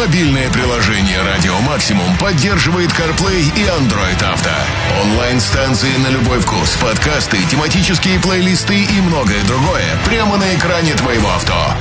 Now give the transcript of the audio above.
Мобильное приложение «Радио Максимум» поддерживает CarPlay и Android Auto. Онлайн-станции на любой вкус, подкасты, тематические плейлисты и многое другое прямо на экране твоего авто.